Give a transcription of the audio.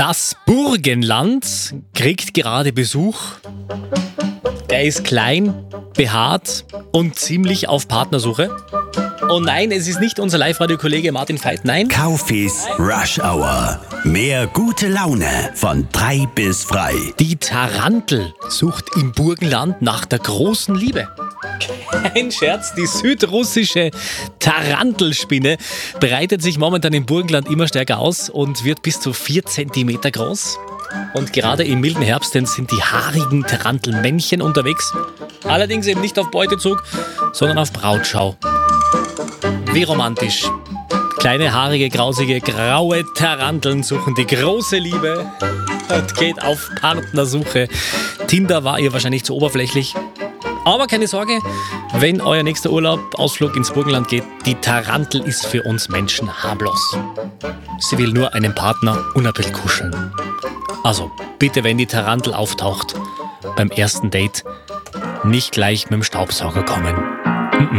Das Burgenland kriegt gerade Besuch. Der ist klein, behaart und ziemlich auf Partnersuche. Oh nein, es ist nicht unser Live-Radio-Kollege Martin Veit, nein. Kaufis Rush Hour. Mehr gute Laune von 3 bis frei. Die Tarantel sucht im Burgenland nach der großen Liebe. Kein Scherz, die südrussische Tarantelspinne breitet sich momentan im Burgenland immer stärker aus und wird bis zu 4 Zentimeter groß. Und gerade im milden Herbst sind die haarigen Tarantelmännchen unterwegs. Allerdings eben nicht auf Beutezug, sondern auf Brautschau. Wie romantisch. Kleine, haarige, grausige, graue Taranteln suchen die große Liebe und geht auf Partnersuche. Tinder war ihr wahrscheinlich zu oberflächlich. Aber keine Sorge, wenn euer nächster Ausflug ins Burgenland geht, die Tarantel ist für uns Menschen harmlos. Sie will nur einen Partner und ein bisschen kuscheln. Also bitte, wenn die Tarantel auftaucht, beim ersten Date nicht gleich mit dem Staubsauger kommen.